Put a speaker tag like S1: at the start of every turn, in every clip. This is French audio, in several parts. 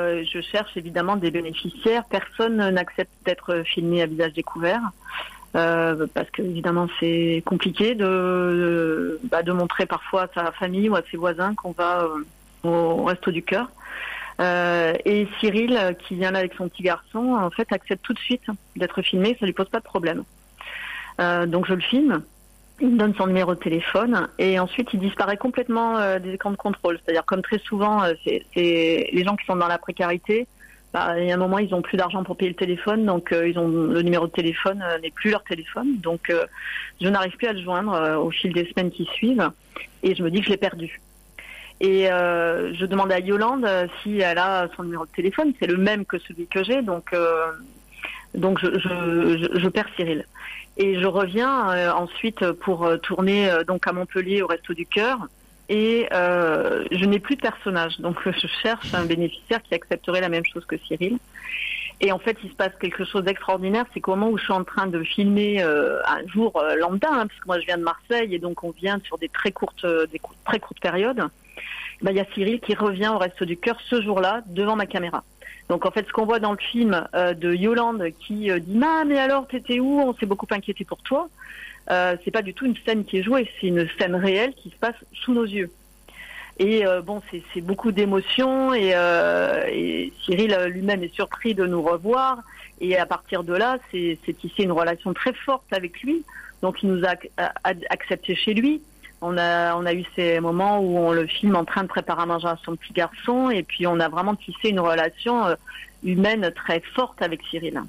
S1: je cherche évidemment des bénéficiaires. Personne n'accepte d'être filmé à visage découvert. Parce que évidemment c'est compliqué de montrer parfois à sa famille ou à ses voisins qu'on va au Resto du Cœur. Et Cyril, qui vient là avec son petit garçon, en fait accepte tout de suite d'être filmé, ça lui pose pas de problème. Donc je le filme, il me donne son numéro de téléphone et ensuite il disparaît complètement des écrans de contrôle. C'est-à-dire comme très souvent, c'est les gens qui sont dans la précarité. Il y a un moment, ils n'ont plus d'argent pour payer le téléphone, donc ils ont le numéro de téléphone n'est plus leur téléphone, donc je n'arrive plus à le joindre au fil des semaines qui suivent, et je me dis que je l'ai perdu. Et je demande à Yolande si elle a son numéro de téléphone, c'est le même que celui que j'ai, donc je perds Cyril. Et je reviens ensuite pour tourner donc à Montpellier au Resto du Cœur. Et je n'ai plus de personnage, donc je cherche un bénéficiaire qui accepterait la même chose que Cyril. Et en fait, il se passe quelque chose d'extraordinaire, c'est qu'au moment où je suis en train de filmer un jour lambda, parce que moi je viens de Marseille et donc on vient sur des très courtes périodes, il y a Cyril qui revient au Resto du Cœur ce jour-là devant ma caméra. Donc en fait, ce qu'on voit dans le film de Yolande qui dit « mais alors t'étais où? On s'est beaucoup inquiété pour toi ». C'est pas du tout une scène qui est jouée, c'est une scène réelle qui se passe sous nos yeux. Et c'est beaucoup d'émotions et Cyril lui-même est surpris de nous revoir. Et à partir de là, c'est tissé une relation très forte avec lui. Donc il nous a acceptés chez lui. On a eu ces moments où on le filme en train de préparer à manger à son petit garçon et puis on a vraiment tissé une relation humaine très forte avec Cyril.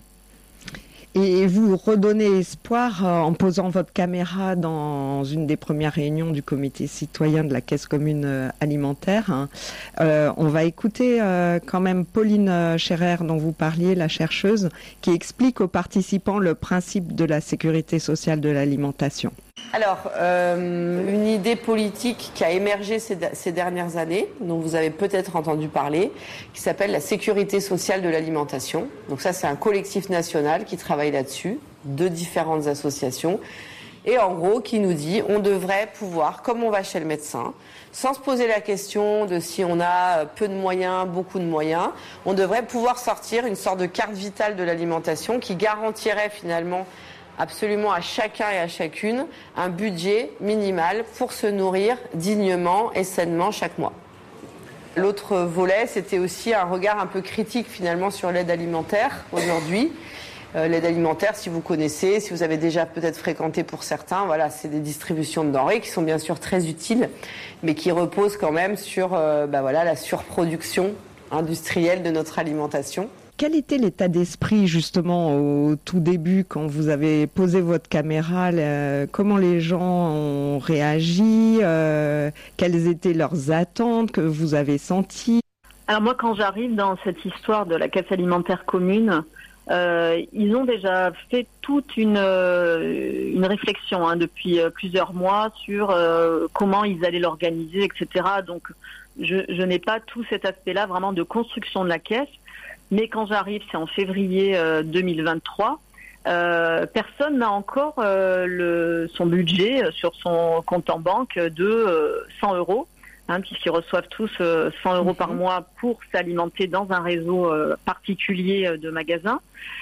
S2: Et vous redonnez espoir en posant votre caméra dans une des premières réunions du comité citoyen de la Caisse commune alimentaire. On va écouter quand même Pauline Scherer, dont vous parliez, la chercheuse, qui explique aux participants le principe de la sécurité sociale de l'alimentation.
S3: Alors, une idée politique qui a émergé ces dernières années, dont vous avez peut-être entendu parler, qui s'appelle la sécurité sociale de l'alimentation. Donc ça, c'est un collectif national qui travaille là-dessus, de différentes associations, et en gros, qui nous dit on devrait pouvoir, comme on va chez le médecin, sans se poser la question de si on a peu de moyens, beaucoup de moyens, on devrait pouvoir sortir une sorte de carte vitale de l'alimentation qui garantirait finalement absolument à chacun et à chacune un budget minimal pour se nourrir dignement et sainement chaque mois. L'autre volet, c'était aussi un regard un peu critique finalement sur l'aide alimentaire aujourd'hui. L'aide alimentaire, si vous connaissez, si vous avez déjà peut-être fréquenté pour certains, voilà, c'est des distributions de denrées qui sont bien sûr très utiles, mais qui reposent quand même sur la surproduction industrielle de notre alimentation.
S2: Quel était l'état d'esprit justement au tout début quand vous avez posé votre caméra? Comment les gens ont réagi? Quelles étaient leurs attentes que vous avez senties?
S1: Alors moi, quand j'arrive dans cette histoire de la caisse alimentaire commune, ils ont déjà fait toute une réflexion depuis plusieurs mois sur comment ils allaient l'organiser, etc. Donc je n'ai pas tout cet aspect-là vraiment de construction de la caisse. Mais quand j'arrive, c'est en février 2023, personne n'a encore son budget sur son compte en banque de 100 euros, puisqu'ils reçoivent tous 100 euros par mois pour s'alimenter dans un réseau particulier de magasins.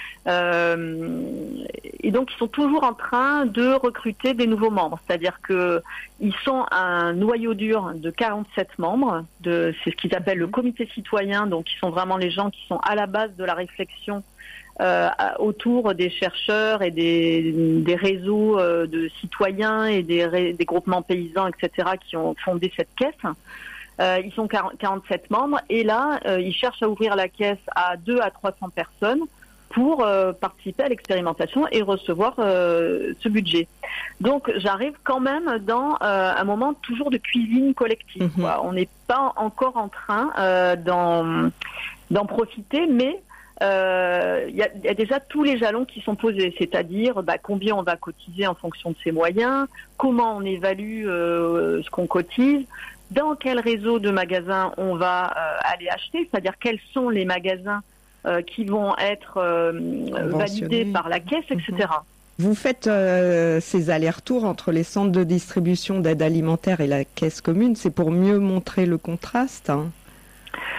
S1: Et donc, ils sont toujours en train de recruter des nouveaux membres. C'est-à-dire qu'ils sont un noyau dur de 47 membres. C'est ce qu'ils appellent le comité citoyen. Donc, ils sont vraiment les gens qui sont à la base de la réflexion autour des chercheurs et des réseaux de citoyens et des groupements paysans, etc., qui ont fondé cette caisse. Ils sont 47 membres. Et là, ils cherchent à ouvrir la caisse à 200 à 300 personnes pour participer à l'expérimentation et recevoir ce budget. Donc j'arrive quand même dans un moment toujours de cuisine collective. On n'est pas encore en train d'en profiter, mais il y a déjà tous les jalons qui sont posés, c'est-à-dire combien on va cotiser en fonction de ses moyens, comment on évalue ce qu'on cotise, dans quel réseau de magasins on va aller acheter, c'est-à-dire quels sont les magasins qui vont être validés par la caisse, etc.
S2: Vous faites ces allers-retours entre les centres de distribution d'aide alimentaire et la caisse commune, c'est pour mieux montrer le contraste,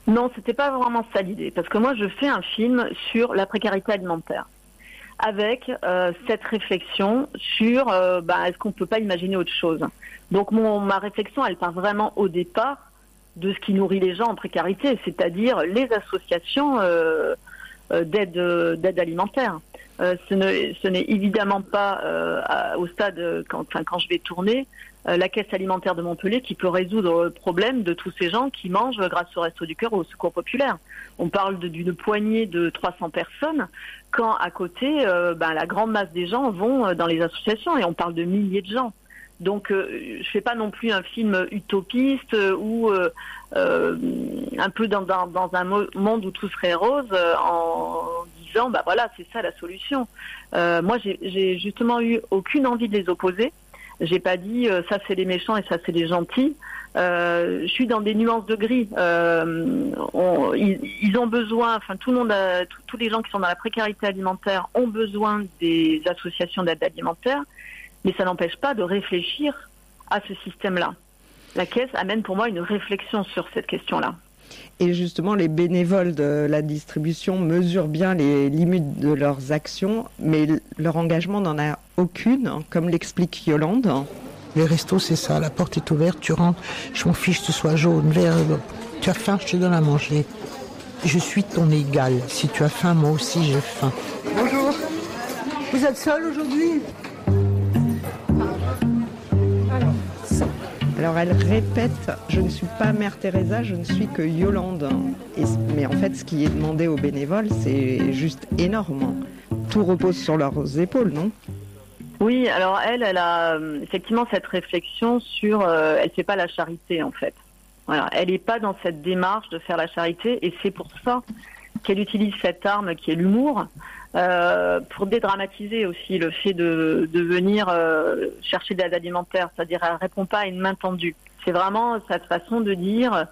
S1: Non, c'était pas vraiment ça l'idée, parce que moi je fais un film sur la précarité alimentaire, avec cette réflexion sur est-ce qu'on peut pas imaginer autre chose. Donc ma réflexion, elle part vraiment au départ de ce qui nourrit les gens en précarité, c'est-à-dire les associations d'aide alimentaire. Ce n'est évidemment pas au stade quand je vais tourner la caisse alimentaire de Montpellier qui peut résoudre le problème de tous ces gens qui mangent grâce au Resto du Cœur ou au Secours Populaire. On parle d'une poignée de 300 personnes quand à côté la grande masse des gens vont dans les associations et on parle de milliers de gens. Donc je fais pas non plus un film utopiste ou un peu dans un monde où tout serait rose en disant voilà, c'est ça la solution. Moi j'ai justement eu aucune envie de les opposer. J'ai pas dit ça c'est les méchants et ça c'est les gentils. Je suis dans des nuances de gris. Ils ont besoin, tout le monde, tous les gens qui sont dans la précarité alimentaire ont besoin des associations d'aide alimentaire, mais ça n'empêche pas de réfléchir à ce système-là. La Caisse amène pour moi une réflexion sur cette question-là.
S2: Et justement, les bénévoles de la distribution mesurent bien les limites de leurs actions, mais leur engagement n'en a aucune, comme l'explique Yolande.
S4: Les restos, c'est ça, la porte est ouverte, tu rentres, je m'en fiche que ce soit jaune, vert, tu as faim, je te donne à manger. Je suis ton égal, si tu as faim, moi aussi j'ai faim.
S5: Bonjour, vous êtes seul aujourd'hui ?
S2: Alors elle répète, je ne suis pas Mère Teresa, je ne suis que Yolande. Mais en fait, ce qui est demandé aux bénévoles, c'est juste énorme. Tout repose sur leurs épaules, non ?
S1: Oui, alors elle a effectivement cette réflexion sur, elle fait pas la charité en fait. Voilà, elle n'est pas dans cette démarche de faire la charité et c'est pour ça qu'elle utilise cette arme qui est l'humour pour dédramatiser aussi le fait de venir chercher de l'aide alimentaire, c'est-à-dire elle répond pas à une main tendue. C'est vraiment cette façon de dire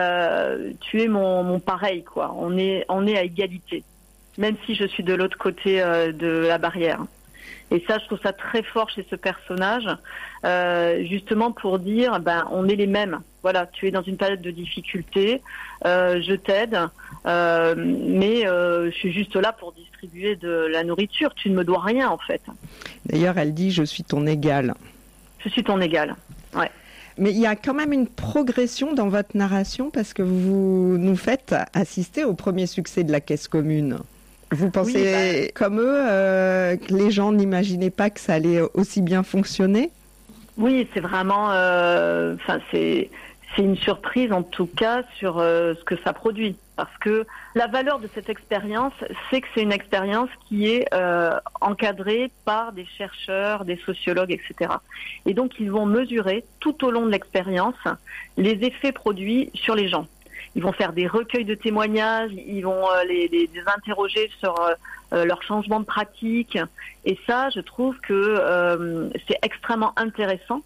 S1: tu es mon pareil quoi. On est à égalité, même si je suis de l'autre côté de la barrière. Et ça, je trouve ça très fort chez ce personnage, justement pour dire, on est les mêmes. Voilà, tu es dans une période de difficulté, je t'aide, mais je suis juste là pour distribuer de la nourriture. Tu ne me dois rien, en fait.
S2: D'ailleurs, elle dit, je suis ton égal.
S1: Je suis ton égal, ouais.
S2: Mais il y a quand même une progression dans votre narration parce que vous nous faites assister au premier succès de la Caisse commune. Vous pensez comme eux que les gens n'imaginaient pas que ça allait aussi bien fonctionner ?
S1: Oui, c'est vraiment, c'est une surprise en tout cas sur ce que ça produit. Parce que la valeur de cette expérience, c'est que c'est une expérience qui est encadrée par des chercheurs, des sociologues, etc. Et donc ils vont mesurer tout au long de l'expérience les effets produits sur les gens. Ils vont faire des recueils de témoignages, ils vont les interroger sur leur changement de pratique. Et ça, je trouve que c'est extrêmement intéressant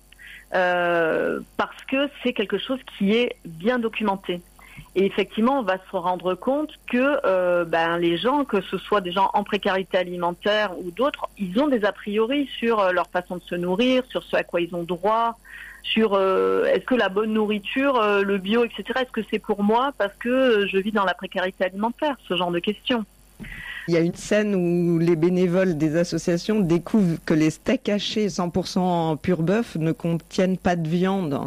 S1: parce que c'est quelque chose qui est bien documenté. Et effectivement, on va se rendre compte que les gens, que ce soit des gens en précarité alimentaire ou d'autres, ils ont des a priori sur leur façon de se nourrir, sur ce à quoi ils ont droit, sur est-ce que la bonne nourriture, le bio, etc., est-ce que c'est pour moi parce que je vis dans la précarité alimentaire, ce genre de questions.
S2: Il y a une scène où les bénévoles des associations découvrent que les steaks hachés 100% pur bœuf ne contiennent pas de viande.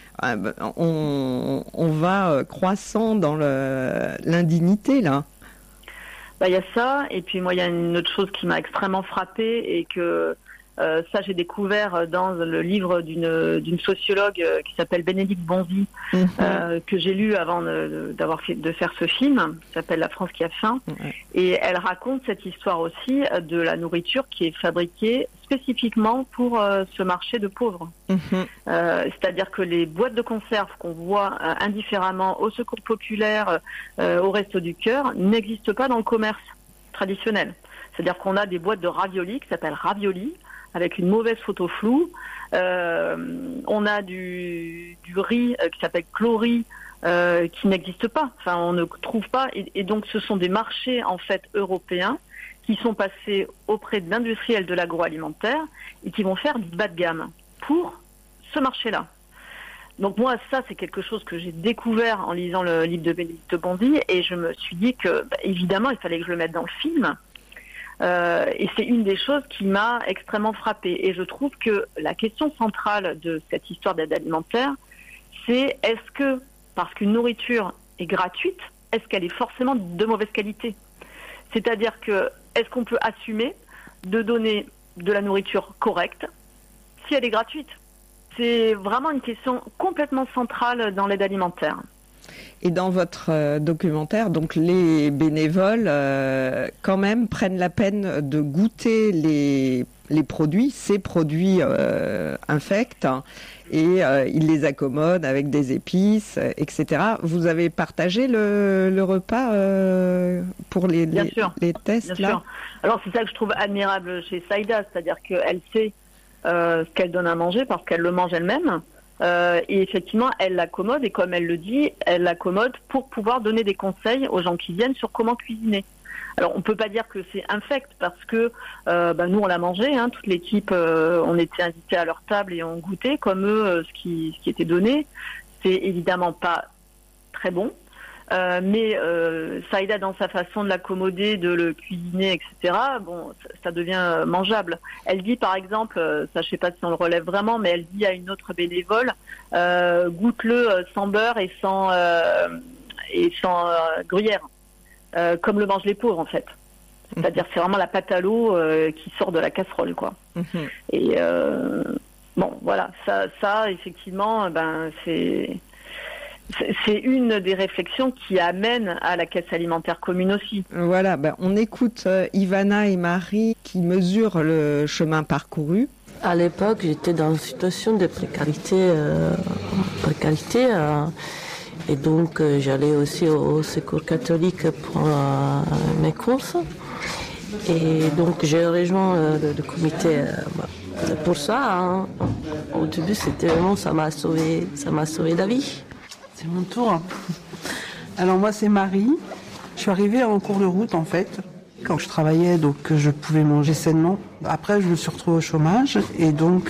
S2: On va croissant dans l'indignité, là.
S1: Il y a ça, et puis moi, il y a une autre chose qui m'a extrêmement frappée et que ça, j'ai découvert dans le livre d'une sociologue qui s'appelle Bénédicte Bonzi, que j'ai lu avant de faire ce film, qui s'appelle La France qui a faim. Et elle raconte cette histoire aussi de la nourriture qui est fabriquée spécifiquement pour ce marché de pauvres. C'est-à-dire que les boîtes de conserve qu'on voit indifféremment au Secours Populaire, au Resto du Cœur, n'existent pas dans le commerce traditionnel. C'est-à-dire qu'on a des boîtes de raviolis qui s'appellent Ravioli, avec une mauvaise photo floue. On a du riz qui s'appelle Chlori, qui n'existe pas. Enfin, on ne trouve pas. Et donc, ce sont des marchés, en fait, européens qui sont passés auprès de l'industriel de l'agroalimentaire et qui vont faire du bas de gamme pour ce marché-là. Donc moi, ça, c'est quelque chose que j'ai découvert en lisant le livre de Bénédicte Bondy, et je me suis dit que, évidemment, il fallait que je le mette dans le film. Et c'est une des choses qui m'a extrêmement frappée. Et je trouve que la question centrale de cette histoire d'aide alimentaire, c'est est-ce que, parce qu'une nourriture est gratuite, est-ce qu'elle est forcément de mauvaise qualité ? C'est-à-dire que, est-ce qu'on peut assumer de donner de la nourriture correcte si elle est gratuite ? C'est vraiment une question complètement centrale dans l'aide alimentaire.
S2: Et dans votre documentaire, donc les bénévoles quand même prennent la peine de goûter les produits, ces produits infects, et ils les accommodent avec des épices, etc. Vous avez partagé le repas pour les tests,
S1: bien
S2: là
S1: sûr. Alors c'est ça que je trouve admirable chez Saïda, c'est-à-dire qu'elle sait ce qu'elle donne à manger parce qu'elle le mange elle-même. Et effectivement, elle l'accommode, et comme elle le dit, elle l'accommode pour pouvoir donner des conseils aux gens qui viennent sur comment cuisiner. Alors, on peut pas dire que c'est infect parce que nous, on l'a mangé, toute l'équipe, on était invités à leur table et on goûtait comme eux ce qui était donné. C'est évidemment pas très bon. Mais Saïda, dans sa façon de l'accommoder, de le cuisiner, etc., ça devient mangeable. Elle dit, par exemple, ça je sais pas si on le relève vraiment, mais elle dit à une autre bénévole, goûte-le sans beurre et sans gruyère, comme le mangent les pauvres en fait. C'est-à-dire c'est vraiment la pâte à l'eau qui sort de la casserole, quoi. Et voilà, ça effectivement, c'est une des réflexions qui amène à la caisse alimentaire commune aussi.
S2: Voilà, on écoute Ivana et Marie qui mesurent le chemin parcouru.
S6: À l'époque, j'étais dans une situation de précarité, et donc j'allais aussi au Secours catholique pour mes courses. Et donc j'ai rejoint le comité pour ça. Au début, c'était vraiment, ça m'a sauvé la vie.
S5: C'est mon tour. Alors moi, c'est Marie. Je suis arrivée en cours de route, en fait, quand je travaillais, donc je pouvais manger sainement. Après, je me suis retrouvée au chômage, et donc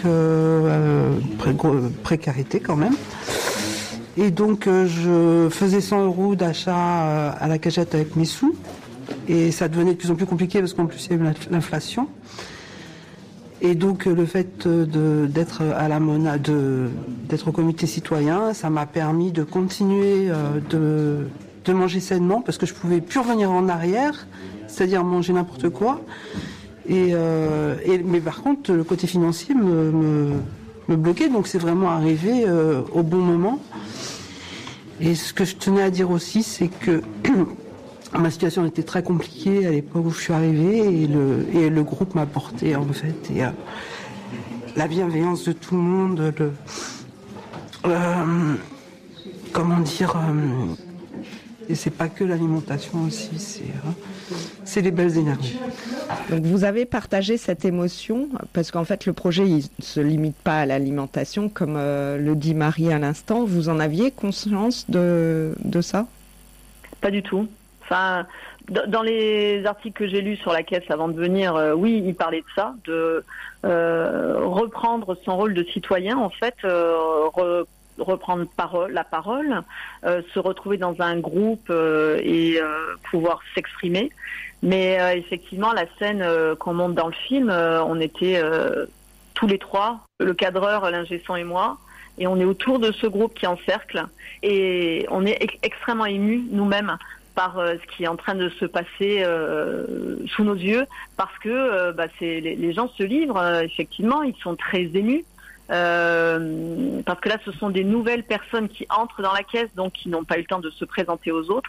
S5: précarité quand même. Et donc, je faisais 100 € d'achat à la cagette avec mes sous. Et ça devenait de plus en plus compliqué parce qu'en plus, il y avait l'inflation. Et donc le fait d'être d'être au comité citoyen, ça m'a permis de continuer de manger sainement parce que je pouvais plus revenir en arrière, c'est-à-dire manger n'importe quoi. Mais par contre, le côté financier me bloquait, donc c'est vraiment arrivé au bon moment. Et ce que je tenais à dire aussi, c'est que ma situation était très compliquée à l'époque où je suis arrivée, et le groupe m'a porté en fait, et la bienveillance de tout le monde, et c'est pas que l'alimentation aussi, c'est les belles énergies.
S2: Donc vous avez partagé cette émotion parce qu'en fait le projet il se limite pas à l'alimentation comme le dit Marie à l'instant. Vous en aviez conscience de ça ?
S1: Pas du tout. Enfin, dans les articles que j'ai lus sur la caisse avant de venir, oui, il parlait de ça, de reprendre son rôle de citoyen, en fait, reprendre la parole, se retrouver dans un groupe et pouvoir s'exprimer. Mais effectivement, la scène qu'on monte dans le film, on était tous les trois, le cadreur, l'ingé son et moi, et on est autour de ce groupe qui encercle, et on est extrêmement émus nous-mêmes par ce qui est en train de se passer sous nos yeux, parce que les gens se livrent, effectivement, ils sont très émus, parce que là, ce sont des nouvelles personnes qui entrent dans la caisse, donc qui n'ont pas eu le temps de se présenter aux autres.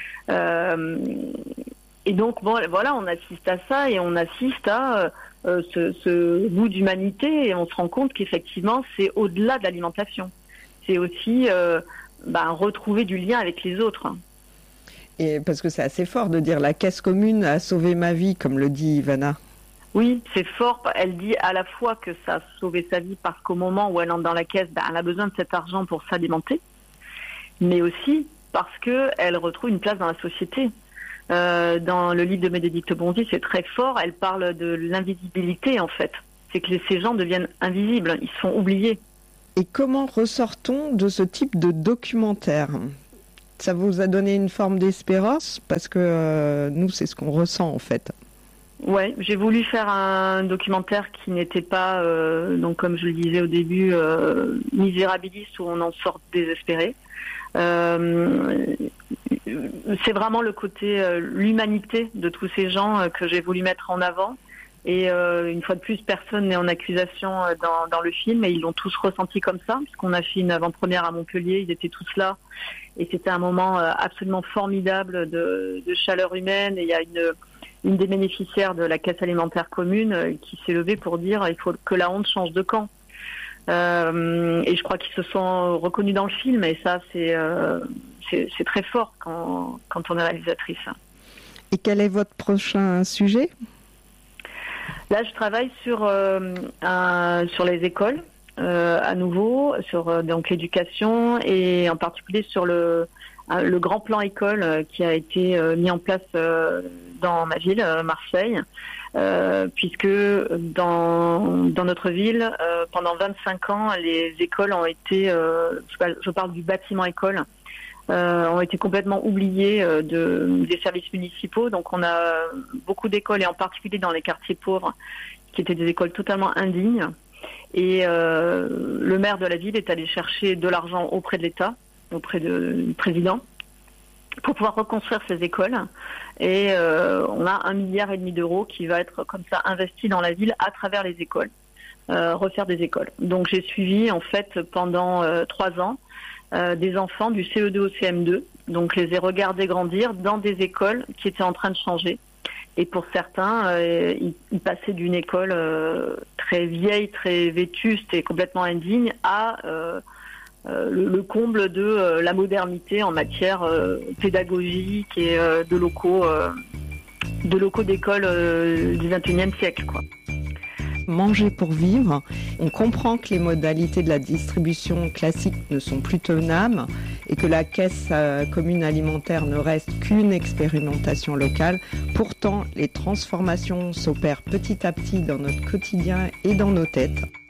S1: Et donc, voilà, on assiste à ça, et on assiste à ce bout d'humanité, et on se rend compte qu'effectivement, c'est au-delà de l'alimentation. C'est aussi retrouver du lien avec les autres.
S2: Et parce que c'est assez fort de dire la caisse commune a sauvé ma vie, comme le dit Ivana.
S1: Oui, c'est fort. Elle dit à la fois que ça a sauvé sa vie parce qu'au moment où elle entre dans la caisse, elle a besoin de cet argent pour s'alimenter, mais aussi parce qu'elle retrouve une place dans la société. Dans le livre de Bénédicte Bondy, c'est très fort. Elle parle de l'invisibilité, en fait. C'est que ces gens deviennent invisibles, ils sont oubliés.
S2: Et comment ressort-on de ce type de documentaire ? Ça vous a donné une forme d'espérance ? Parce que nous, c'est ce qu'on ressent en fait.
S1: Ouais, j'ai voulu faire un documentaire qui n'était pas, donc comme je le disais au début, misérabiliste où on en sort désespéré. C'est vraiment le côté, l'humanité de tous ces gens que j'ai voulu mettre en avant. Et une fois de plus, personne n'est en accusation dans le film et ils l'ont tous ressenti comme ça, puisqu'on a fait une avant-première à Montpellier, ils étaient tous là. Et c'était un moment absolument formidable de chaleur humaine. Et il y a une des bénéficiaires de la caisse alimentaire commune qui s'est levée pour dire il faut que la honte change de camp. Et je crois qu'ils se sont reconnus dans le film et ça c'est très fort quand on est réalisatrice.
S2: Et quel est votre prochain sujet ?
S1: Là je travaille sur les écoles à nouveau, sur donc l'éducation et en particulier sur le grand plan école qui a été mis en place dans ma ville, Marseille, puisque dans notre ville, pendant 25 ans, les écoles ont été, je parle du bâtiment école, ont été complètement oubliées des services municipaux. Donc on a beaucoup d'écoles, et en particulier dans les quartiers pauvres, qui étaient des écoles totalement indignes. Et le maire de la ville est allé chercher de l'argent auprès de l'État, auprès du président, pour pouvoir reconstruire ces écoles. Et on a 1,5 milliard d'euros qui va être comme ça investi dans la ville à travers les écoles, refaire des écoles. Donc j'ai suivi en fait pendant 3 ans des enfants du CE2 au CM2. Donc je les ai regardés grandir dans des écoles qui étaient en train de changer. Et pour certains, ils passaient d'une école très vieille, très vétuste et complètement indigne à le comble de la modernité en matière pédagogique et de locaux d'école du XXIe siècle, quoi.
S2: Manger pour vivre, on comprend que les modalités de la distribution classique ne sont plus tenables et que la caisse commune alimentaire ne reste qu'une expérimentation locale. Pourtant, les transformations s'opèrent petit à petit dans notre quotidien et dans nos têtes.